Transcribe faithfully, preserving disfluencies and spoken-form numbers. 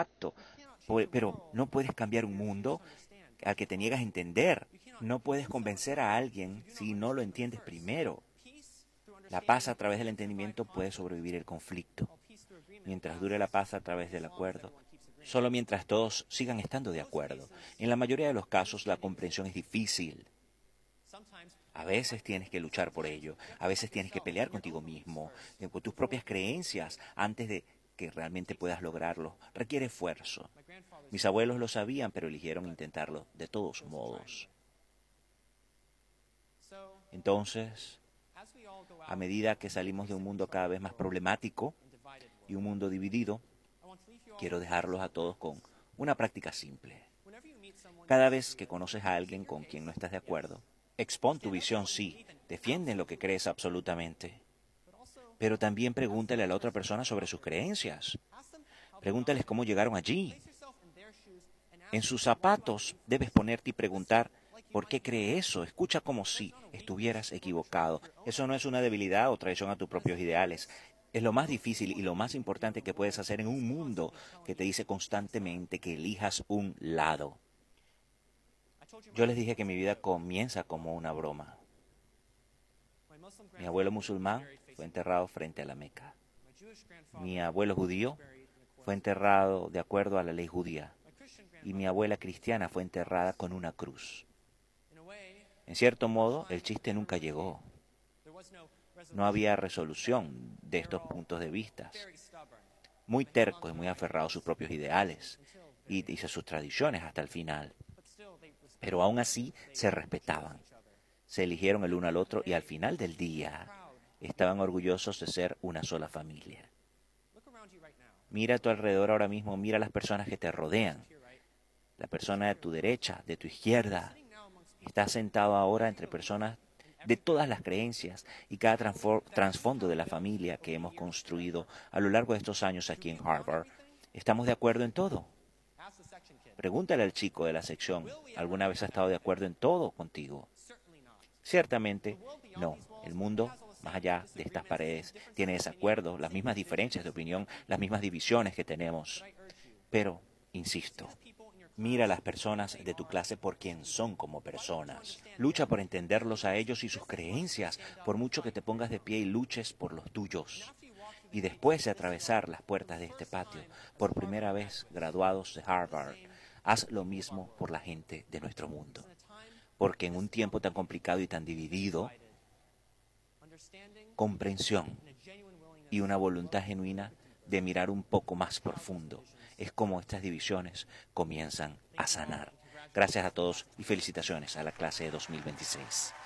impacto. Pu- Pero no puedes cambiar un mundo al que te niegas a entender. No puedes convencer a alguien si no lo entiendes primero. La paz a través del entendimiento puede sobrevivir el conflicto. Mientras dure la paz a través del acuerdo, solo mientras todos sigan estando de acuerdo. En la mayoría de los casos la comprensión es difícil. A veces tienes que luchar por ello, a veces tienes que pelear contigo mismo, eh, con tus propias creencias, antes de que realmente puedas lograrlo. Requiere esfuerzo. Mis abuelos lo sabían, pero eligieron intentarlo de todos modos. Entonces, a medida que salimos de un mundo cada vez más problemático y un mundo dividido, quiero dejarlos a todos con una práctica simple. Cada vez que conoces a alguien con quien no estás de acuerdo, expón tu visión, sí, defiende lo que crees absolutamente, pero también pregúntale a la otra persona sobre sus creencias. Pregúntales cómo llegaron allí. En sus zapatos debes ponerte y preguntar, ¿por qué cree eso? Escucha como si estuvieras equivocado. Eso no es una debilidad o traición a tus propios ideales. Es lo más difícil y lo más importante que puedes hacer en un mundo que te dice constantemente que elijas un lado. Yo les dije que mi vida comienza como una broma. Mi abuelo musulmán fue enterrado frente a la Meca. Mi abuelo judío fue enterrado de acuerdo a la ley judía. Y mi abuela cristiana fue enterrada con una cruz. En cierto modo, el chiste nunca llegó. No había resolución de estos puntos de vista. Muy tercos y muy aferrados a sus propios ideales y, y a sus tradiciones hasta el final. Pero aún así se respetaban. Se eligieron el uno al otro y al final del día estaban orgullosos de ser una sola familia. Mira a tu alrededor ahora mismo, mira a las personas que te rodean. La persona de tu derecha, de tu izquierda, está sentado ahora entre personas de todas las creencias y cada trasfondo de la familia que hemos construido a lo largo de estos años aquí en Harvard. ¿Estamos de acuerdo en todo? Pregúntale al chico de la sección, ¿alguna vez ha estado de acuerdo en todo contigo? Ciertamente, no. El mundo, más allá de estas paredes, tiene desacuerdos, las mismas diferencias de opinión, las mismas divisiones que tenemos. Pero, insisto, mira a las personas de tu clase por quien son como personas. Lucha por entenderlos a ellos y sus creencias, por mucho que te pongas de pie y luches por los tuyos. Y después de atravesar las puertas de este patio, por primera vez graduados de Harvard, haz lo mismo por la gente de nuestro mundo. Porque en un tiempo tan complicado y tan dividido, comprensión y una voluntad genuina de mirar un poco más profundo es como estas divisiones comienzan a sanar. Gracias a todos y felicitaciones a la clase de dos mil veintiséis.